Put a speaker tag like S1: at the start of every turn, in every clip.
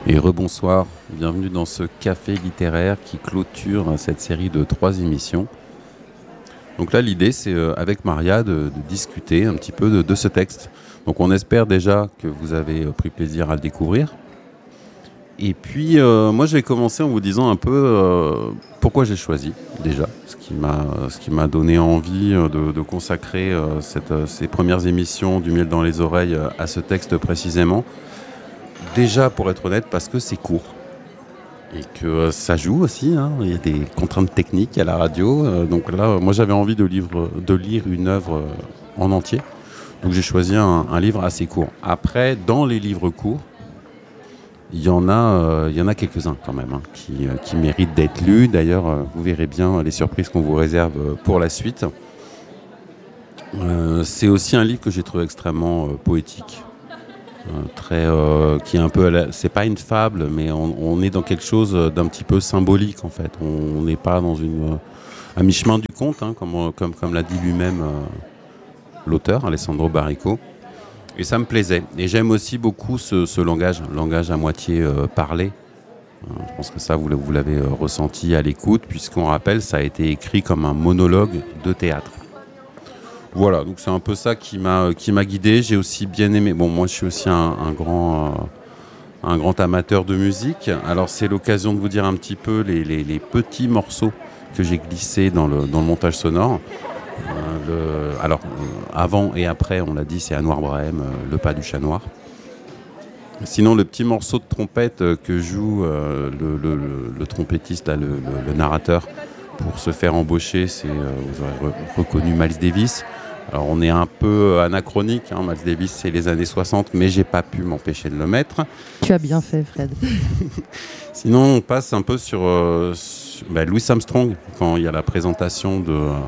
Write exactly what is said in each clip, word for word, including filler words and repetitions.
S1: Et rebonsoir, bienvenue dans ce café littéraire qui clôture cette série de trois émissions. Donc là, l'idée, c'est euh, avec Maria de, de discuter un petit peu de, de ce texte. Donc on espère déjà que vous avez euh, pris plaisir à le découvrir. Et puis, euh, moi, je vais commencer en vous disant un peu euh, pourquoi j'ai choisi, déjà, ce qui m'a, ce qui m'a donné envie de, de consacrer euh, cette, euh, ces premières émissions du Miel dans les oreilles euh, à ce texte précisément. Déjà, pour être honnête, parce que c'est court. Et que euh, ça joue aussi, hein. Il y a des contraintes techniques à la radio. Euh, donc là, euh, moi, j'avais envie de, livre, de lire une œuvre euh, en entier. Donc j'ai choisi un, un livre assez court. Après, dans les livres courts, il y en a, euh, il y en a quelques-uns quand même, hein, qui, euh, qui méritent d'être lus. D'ailleurs, euh, vous verrez bien les surprises qu'on vous réserve euh, pour la suite. Euh, c'est aussi un livre que j'ai trouvé extrêmement euh, poétique. Euh, très, euh, qui est un peu, à la, c'est pas une fable, mais on, on est dans quelque chose d'un petit peu symbolique en fait. On n'est pas dans une, euh, à mi-chemin du conte, hein, comme, comme, comme l'a dit lui-même euh, l'auteur Alessandro Baricco. Et ça me plaisait. Et j'aime aussi beaucoup ce, ce langage, langage à moitié euh, parlé. Euh, je pense que ça, vous, vous l'avez euh, ressenti à l'écoute, puisqu'on rappelle, ça a été écrit comme un monologue de théâtre. Voilà, donc c'est un peu ça qui m'a, qui m'a guidé. J'ai aussi bien aimé. Bon, moi, je suis aussi un, un, grand, euh, un grand amateur de musique. Alors, c'est l'occasion de vous dire un petit peu les, les, les petits morceaux que j'ai glissés dans le, dans le montage sonore. Euh, le, alors, euh, avant et après, on l'a dit, c'est Anouar Brahim, euh, Le pas du chat noir. Sinon, le petit morceau de trompette euh, que joue euh, le, le, le, le trompettiste, là, le, le, le narrateur, pour se faire embaucher, c'est, euh, vous aurez re- reconnu Miles Davis. Alors on est un peu anachronique, hein, Miles Davis c'est les années soixante, mais j'ai pas pu m'empêcher de le mettre.
S2: Tu as bien fait, Fred.
S1: Sinon on passe un peu sur, euh, sur bah, Louis Armstrong, quand il y a la présentation de, euh,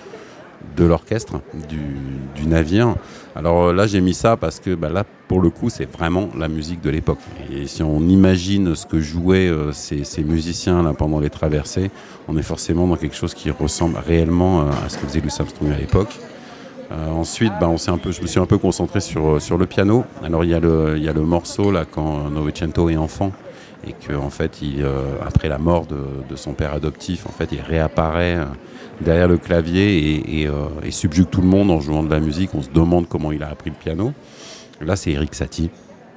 S1: de l'orchestre, du, du navire. Alors là j'ai mis ça parce que bah, là pour le coup c'est vraiment la musique de l'époque. Et si on imagine ce que jouaient euh, ces, ces musiciens là, pendant les traversées, on est forcément dans quelque chose qui ressemble réellement euh, à ce que faisait Louis Armstrong à l'époque. Euh, ensuite, bah, on s'est un peu, je me suis un peu concentré sur, sur le piano. Alors il y a le, il y a le morceau là quand Novecento est enfant et que en fait, il, euh, après la mort de, de son père adoptif, en fait, il réapparaît euh, derrière le clavier et, et, euh, et subjugue tout le monde en jouant de la musique. On se demande comment il a appris le piano. Là, c'est Erik Satie.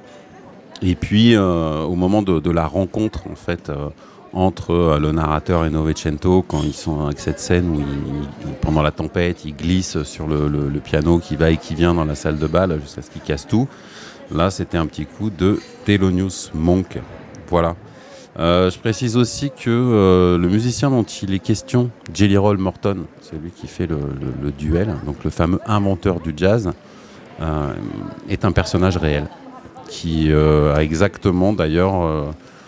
S1: Et puis, euh, au moment de, de la rencontre, en fait. Euh, entre euh, le narrateur et Novecento, quand ils sont avec cette scène où ils, ils, pendant la tempête, ils glissent sur le, le, le piano qui va et qui vient dans la salle de bal jusqu'à ce qu'ils cassent tout. Là, c'était un petit coup de Thelonious Monk. Voilà. Euh, je précise aussi que euh, le musicien dont il est question, Jelly Roll Morton, celui qui fait le, le, le duel, donc le fameux inventeur du jazz, euh, est un personnage réel qui euh, a exactement d'ailleurs... Euh,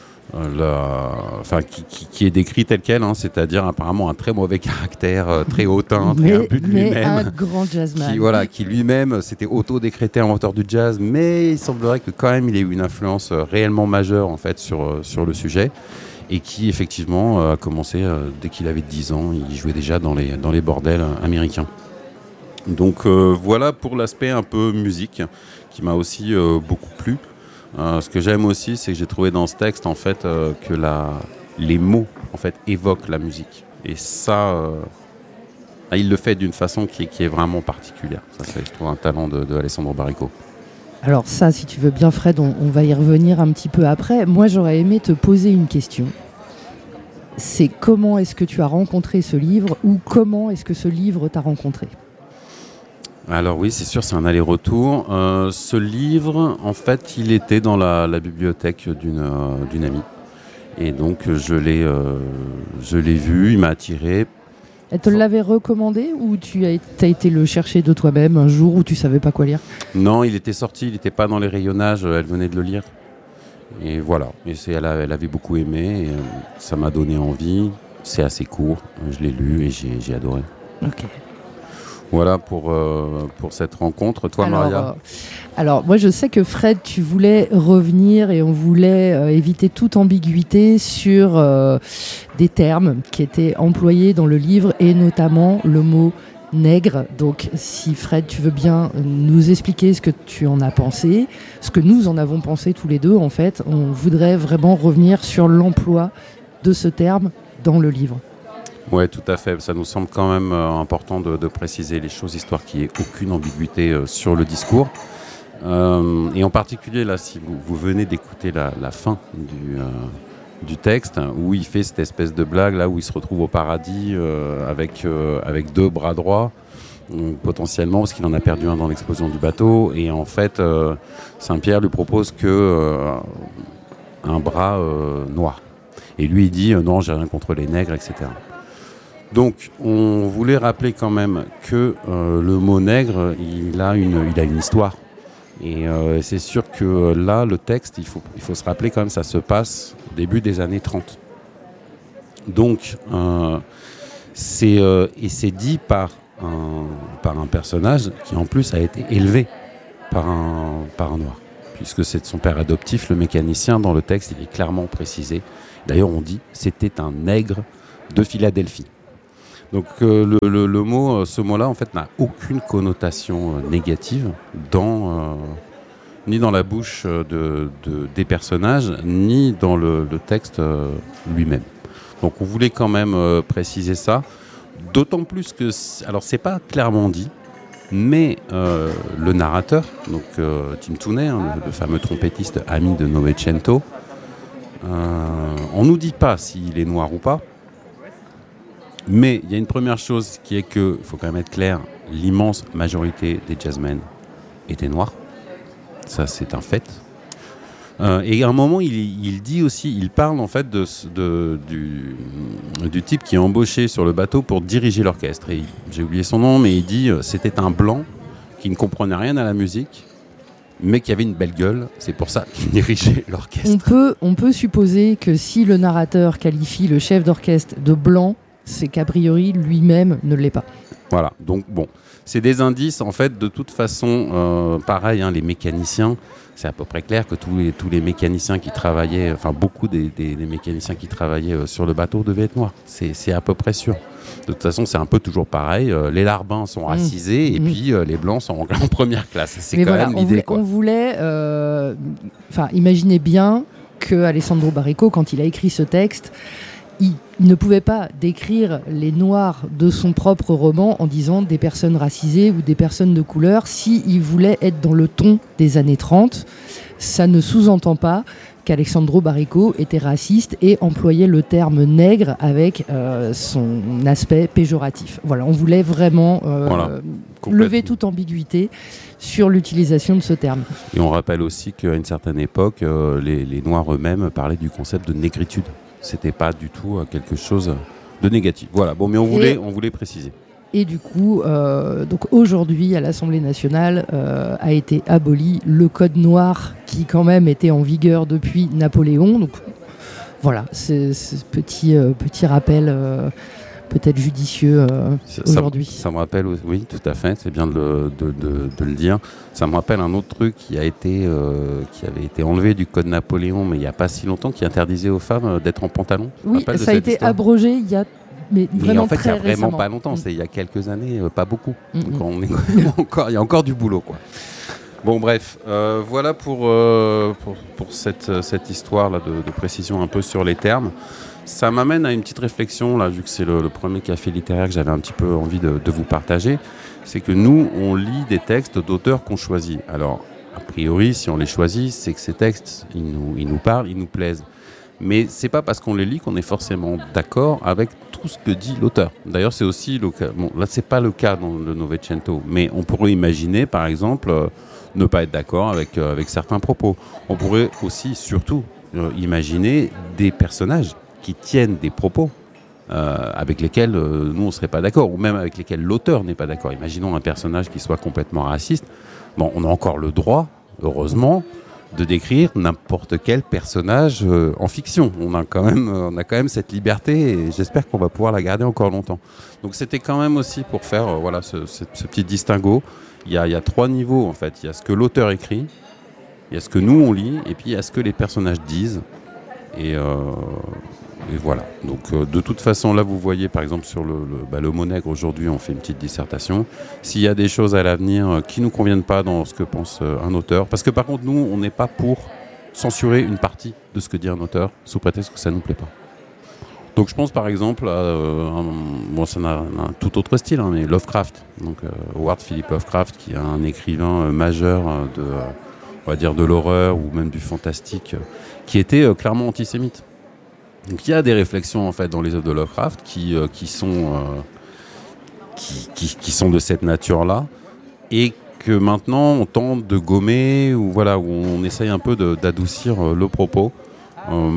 S1: La, enfin, qui, qui, qui est décrit tel quel, hein, c'est-à-dire apparemment un très mauvais caractère, euh, très hautain, très imbu de lui-même.
S2: Mais un grand jazzman.
S1: Qui, voilà, qui lui-même s'était auto-décrété inventeur du jazz, mais il semblerait que quand même il ait eu une influence euh, réellement majeure en fait, sur, euh, sur le sujet, et qui effectivement euh, a commencé, euh, dès qu'il avait dix ans, il jouait déjà dans les, dans les bordels euh, américains. Donc euh, voilà pour l'aspect un peu musique, qui m'a aussi euh, beaucoup plu. Euh, ce que j'aime aussi, c'est que j'ai trouvé dans ce texte en fait euh, que la, les mots en fait évoquent la musique. Et ça, euh, il le fait d'une façon qui est, qui est vraiment particulière. Ça, c'est, je trouve, un talent de, de Alessandro Baricco.
S2: Alors ça, si tu veux bien, Fred, on, on va y revenir un petit peu après. Moi, j'aurais aimé te poser une question. C'est comment est-ce que tu as rencontré ce livre, ou comment est-ce que ce livre t'a rencontré ?
S1: Alors oui, c'est sûr, c'est un aller-retour. Euh, ce livre, en fait, il était dans la, la bibliothèque d'une, euh, d'une amie. Et donc, je l'ai, euh, je l'ai vu, il m'a attiré.
S2: Elle te l'avait recommandé, ou tu as, as été le chercher de toi-même un jour où tu savais pas quoi lire ?
S1: Non, il était sorti, il n'était pas dans les rayonnages, elle venait de le lire. Et voilà, et c'est, elle, a, elle avait beaucoup aimé, et, euh, ça m'a donné envie. C'est assez court, je l'ai lu et j'ai, j'ai adoré.
S2: Ok.
S1: Voilà pour, euh, pour cette rencontre. Toi,
S2: alors,
S1: Maria
S2: euh, Alors, moi, je sais que Fred, tu voulais revenir et on voulait euh, éviter toute ambiguïté sur euh, des termes qui étaient employés dans le livre et notamment le mot nègre. Donc si Fred, tu veux bien nous expliquer ce que tu en as pensé, ce que nous en avons pensé tous les deux, en fait, on voudrait vraiment revenir sur l'emploi de ce terme dans le livre.
S1: Oui, tout à fait. Ça nous semble quand même euh, important de, de préciser les choses, histoire qu'il n'y ait aucune ambiguïté euh, sur le discours. Euh, et en particulier, là, si vous, vous venez d'écouter la, la fin du, euh, du texte, où il fait cette espèce de blague, là où il se retrouve au paradis euh, avec, euh, avec deux bras droits, donc, potentiellement, parce qu'il en a perdu un dans l'explosion du bateau. Et en fait, euh, Saint-Pierre lui propose que, euh, un bras euh, noir. Et lui, il dit euh, non, j'ai rien contre les nègres, et cetera. Donc, on voulait rappeler quand même que euh, le mot nègre, il a une, il a une histoire. Et euh, c'est sûr que euh, là, le texte, il faut, il faut se rappeler quand même, ça se passe au début des années trente. Donc, euh, c'est, euh, et c'est dit par un, par un personnage qui en plus a été élevé par un, par un noir. Puisque c'est de son père adoptif, le mécanicien, dans le texte, il est clairement précisé. D'ailleurs, on dit c'était un nègre de Philadelphie. Donc euh, le, le, le mot, ce mot-là, en fait, n'a aucune connotation euh, négative dans, euh, ni dans la bouche de, de, des personnages, ni dans le, le texte euh, lui-même. Donc on voulait quand même euh, préciser ça, d'autant plus que, alors c'est pas clairement dit, mais euh, le narrateur, donc euh, Tim Tooney, hein, le, le fameux trompettiste ami de Novecento, euh, on nous dit pas s'il est noir ou pas. Mais il y a une première chose qui est que, il faut quand même être clair, l'immense majorité des jazzmen étaient noirs. Ça, c'est un fait. Euh, et à un moment, il, il dit aussi, il parle en fait de, de, du, du type qui est embauché sur le bateau pour diriger l'orchestre. Et j'ai oublié son nom, mais il dit euh, c'était un blanc qui ne comprenait rien à la musique, mais qui avait une belle gueule. C'est pour ça qu'il dirigeait l'orchestre.
S2: On peut, on peut supposer que si le narrateur qualifie le chef d'orchestre de blanc, c'est qu'a priori lui-même ne l'est pas.
S1: Voilà, donc bon, c'est des indices en fait. De toute façon, euh, pareil, hein, les mécaniciens, c'est à peu près clair que tous les, tous les mécaniciens qui travaillaient, enfin beaucoup des, des, des mécaniciens qui travaillaient euh, sur le bateau devaient être noirs. C'est, c'est à peu près sûr. De toute façon, c'est un peu toujours pareil. Euh, les larbins sont racisés mmh. et mmh. puis euh, les blancs sont en, en première classe. C'est Mais quand voilà, même l'idée.
S2: On voulait,
S1: quoi.
S2: On voulait euh, imaginez bien que Alessandro Baricco, quand il a écrit ce texte, il ne pouvait pas décrire les Noirs de son propre roman en disant des personnes racisées ou des personnes de couleur. S'il voulait être dans le ton des années trente, ça ne sous-entend pas qu'Alessandro Baricco était raciste et employait le terme nègre avec euh, son aspect péjoratif. Voilà, on voulait vraiment euh, voilà, lever toute ambiguïté sur l'utilisation de ce terme.
S1: Et on rappelle aussi qu'à une certaine époque, euh, les, les Noirs eux-mêmes parlaient du concept de négritude. C'était pas du tout quelque chose de négatif. Voilà, bon, mais on voulait, et, on voulait préciser.
S2: Et du coup, euh, donc aujourd'hui, à l'Assemblée nationale, euh, a été aboli le code noir qui, quand même, était en vigueur depuis Napoléon. Donc voilà, c'est ce petit, euh, petit rappel euh, peut-être judicieux euh, ça, aujourd'hui.
S1: Ça, ça me rappelle, oui, tout à fait, c'est bien de le, de, de, de le dire. Ça me rappelle un autre truc qui, a été, euh, qui avait été enlevé du code Napoléon, mais il n'y a pas si longtemps, qui interdisait aux femmes d'être en pantalon.
S2: Oui, ça a été histoire. abrogé il y a mais vraiment
S1: mais en fait,
S2: très
S1: il n'y a vraiment
S2: récemment.
S1: pas longtemps, c'est il y a quelques années, euh, pas beaucoup.
S2: Mm-hmm.
S1: Donc on est encore, il y a encore du boulot, quoi. Bon, bref, euh, voilà pour, euh, pour, pour cette, cette histoire-là de, de précision un peu sur les termes. Ça m'amène à une petite réflexion, là, vu que c'est le, le premier café littéraire que j'avais un petit peu envie de, de vous partager. C'est que nous, on lit des textes d'auteurs qu'on choisit. Alors, a priori, si on les choisit, c'est que ces textes, ils nous, ils nous parlent, ils nous plaisent. Mais c'est pas parce qu'on les lit qu'on est forcément d'accord avec tout ce que dit l'auteur. D'ailleurs, c'est aussi le cas. Bon, là, c'est pas le cas dans le Novecento, mais on pourrait imaginer, par exemple, euh, ne pas être d'accord avec euh, avec certains propos. On pourrait aussi, surtout, euh, imaginer des personnages qui tiennent des propos euh, avec lesquels euh, nous on serait pas d'accord, ou même avec lesquels l'auteur n'est pas d'accord. Imaginons un personnage qui soit complètement raciste. Bon, on a encore le droit, heureusement, de décrire n'importe quel personnage euh, en fiction. On a quand même, on a quand même cette liberté et j'espère qu'on va pouvoir la garder encore longtemps. Donc c'était quand même aussi pour faire euh, voilà ce, ce, ce petit distinguo. Il y a, il y a trois niveaux en fait. Il y a ce que l'auteur écrit, il y a ce que nous on lit, et puis il y a ce que les personnages disent. Et, euh, et voilà. Donc euh, de toute façon, là vous voyez par exemple sur le, le, bah, le mot nègre, aujourd'hui on fait une petite dissertation. S'il y a des choses à l'avenir euh, qui ne nous conviennent pas dans ce que pense euh, un auteur, parce que par contre nous on n'est pas pour censurer une partie de ce que dit un auteur sous prétexte que ça ne nous plaît pas. Donc je pense par exemple à euh, un, bon, ça n'a un tout autre style, hein, mais Lovecraft, donc euh, Howard Philip Lovecraft, qui est un écrivain euh, majeur euh, de, euh, on va dire de l'horreur ou même du fantastique, euh, qui était euh, clairement antisémite. Donc il y a des réflexions en fait dans les œuvres de Lovecraft qui euh, qui sont euh, qui, qui, qui sont de cette nature-là et que maintenant on tente de gommer ou voilà où on essaye un peu de, d'adoucir euh, le propos. Euh,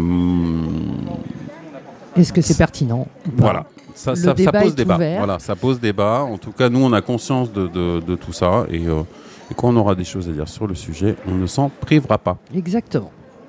S2: Est-ce que c'est pertinent ?
S1: Voilà, ça,
S2: Le
S1: ça, ça
S2: débat
S1: pose
S2: est
S1: débat.
S2: ouvert.
S1: Voilà, ça pose débat. En tout cas, nous, on a conscience de, de, de tout ça. Et, euh, et quand on aura des choses à dire sur le sujet, on ne s'en privera pas.
S2: Exactement.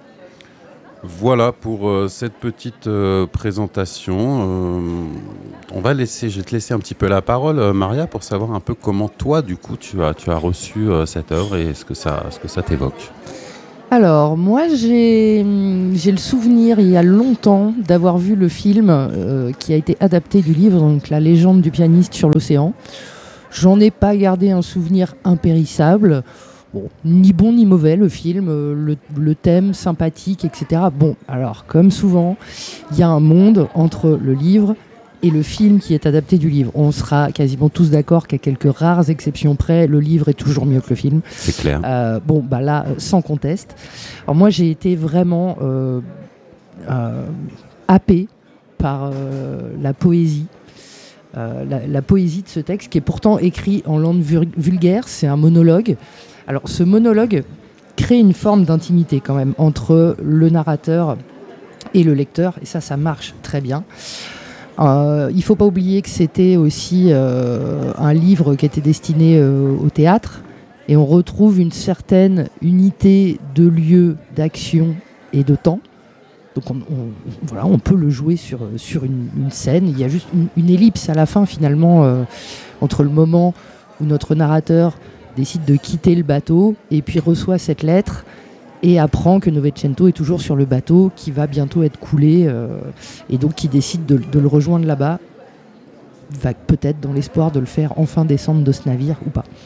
S1: Voilà pour euh, cette petite euh, présentation. Euh, on va laisser, je vais te laisser un petit peu la parole, euh, Maria, pour savoir un peu comment toi, du coup, tu as, tu as reçu euh, cette œuvre et ce que ça, ce que ça t'évoque.
S2: Alors, moi, j'ai, j'ai le souvenir, il y a longtemps, d'avoir vu le film euh, qui a été adapté du livre, donc La légende du pianiste sur l'océan. J'en ai pas gardé un souvenir impérissable. Bon, ni bon ni mauvais, le film, euh, le, le thème sympathique, et cetera. Bon, alors, comme souvent, il y a un monde entre le livre et le film qui est adapté du livre. On sera quasiment tous d'accord qu'à quelques rares exceptions près, le livre est toujours mieux que le film.
S1: C'est clair.
S2: Euh, bon, bah là, euh, sans conteste. Alors moi, j'ai été vraiment euh, euh, happée par euh, la poésie. Euh, la, la poésie de ce texte, qui est pourtant écrit en langue vul- vulgaire. C'est un monologue. Alors, ce monologue crée une forme d'intimité quand même entre le narrateur et le lecteur. Et ça, ça marche très bien. Euh, il ne faut pas oublier que c'était aussi euh, un livre qui était destiné euh, au théâtre et on retrouve une certaine unité de lieu, d'action et de temps. Donc on, on, voilà, on peut le jouer sur, sur une, une scène. Il y a juste une, une ellipse à la fin finalement euh, entre le moment où notre narrateur décide de quitter le bateau et puis reçoit cette lettre et apprend que Novecento est toujours sur le bateau qui va bientôt être coulé euh, et donc qui décide de, de le rejoindre là-bas, va peut-être dans l'espoir de le faire enfin descendre de ce navire ou pas.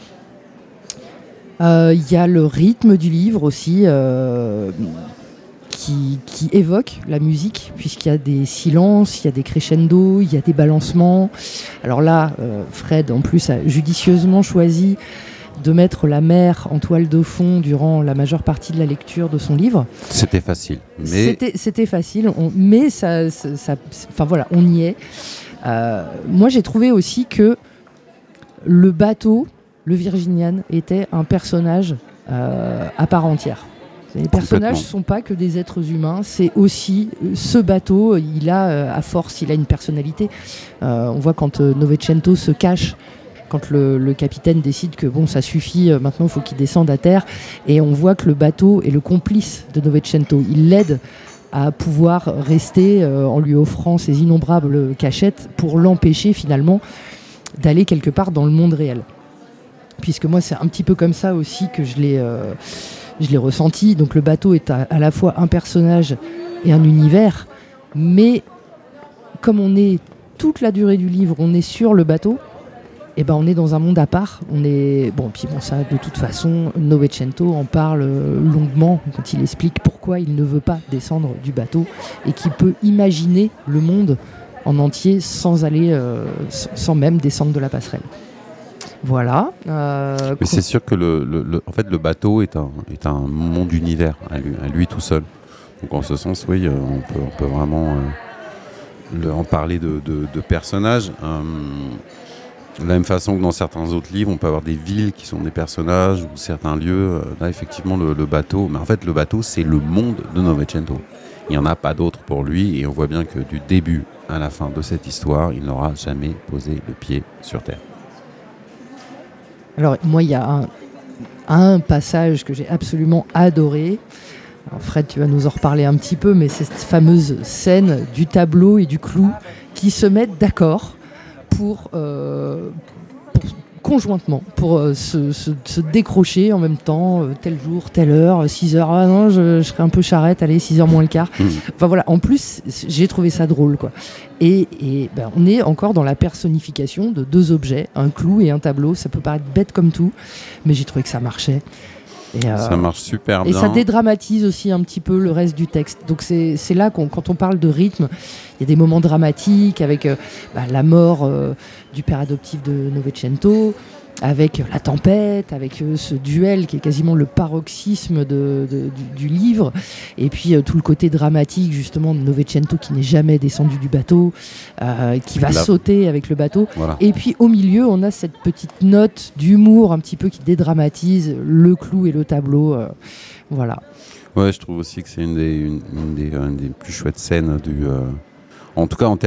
S2: Il euh, y a le rythme du livre aussi euh, qui, qui évoque la musique, puisqu'il y a des silences, il y a des crescendos, il y a des balancements. Alors là, euh, Fred en plus a judicieusement choisi de mettre la mer en toile de fond durant la majeure partie de la lecture de son livre.
S1: C'était facile. Mais...
S2: C'était, c'était facile, on, mais ça, ça, ça, enfin voilà, on y est. Euh, moi, j'ai trouvé aussi que le bateau, le Virginian, était un personnage euh, à part entière. Les personnages ne sont pas que des êtres humains, c'est aussi euh, ce bateau, il a, euh, à force, il a une personnalité. Euh, on voit quand euh, Novecento se cache, quand le, le capitaine décide que bon, ça suffit, euh, maintenant il faut qu'il descende à terre, et on voit que le bateau est le complice de Novecento. Il l'aide à pouvoir rester euh, en lui offrant ses innombrables cachettes pour l'empêcher finalement d'aller quelque part dans le monde réel. Puisque moi, c'est un petit peu comme ça aussi que je l'ai, euh, je l'ai ressenti. Donc le bateau est à, à la fois un personnage et un univers, mais comme on est toute la durée du livre, on est sur le bateau, et ben on est dans un monde à part. On est bon, puis bon, ça, de toute façon, Novecento en parle euh, longuement quand il explique pourquoi il ne veut pas descendre du bateau et qu'il peut imaginer le monde en entier sans aller, euh, sans même descendre de la passerelle. Voilà. Euh,
S1: Mais c'est sûr que le, le, le, en fait, le bateau est un, est un monde univers à lui, à lui tout seul. Donc en ce sens, oui, on peut, on peut vraiment euh, le, en parler de, de, de personnages. Euh, de la même façon que dans certains autres livres, on peut avoir des villes qui sont des personnages ou certains lieux. Là, effectivement, le, le bateau. Mais en fait, le bateau, c'est le monde de Novecento. Il n'y en a pas d'autre pour lui. Et on voit bien que du début à la fin de cette histoire, il n'aura jamais posé le pied sur terre.
S2: Alors, moi, il y a un, un passage que j'ai absolument adoré. Alors, Fred, tu vas nous en reparler un petit peu, mais c'est cette fameuse scène du tableau et du clou qui se mettent d'accord pour, euh, pour conjointement pour euh, se, se, se décrocher en même temps, euh, tel jour, telle heure, six heures, ah non, je, je serais un peu charrette, allez, six heures moins le quart. Mmh. Enfin voilà, en plus, j'ai trouvé ça drôle, quoi. Et, et ben, on est encore dans la personnification de deux objets, un clou et un tableau. Ça peut paraître bête comme tout, mais j'ai trouvé que ça marchait. Et euh,
S1: ça marche super
S2: et
S1: bien.
S2: Et ça dédramatise aussi un petit peu le reste du texte. Donc c'est, c'est là qu'on, quand on parle de rythme, il y a des moments dramatiques avec euh, bah, la mort euh, du père adoptif de Novecento, avec la tempête, avec euh, ce duel qui est quasiment le paroxysme de, de, du, du livre, et puis euh, tout le côté dramatique justement de Novecento qui n'est jamais descendu du bateau, euh, qui va la... sauter avec le bateau, voilà. Et puis au milieu on a cette petite note d'humour un petit peu qui dédramatise le clou et le tableau, euh, voilà.
S1: Ouais, je trouve aussi que c'est une des, une, une des, une des plus chouettes scènes du, euh, en tout cas en termes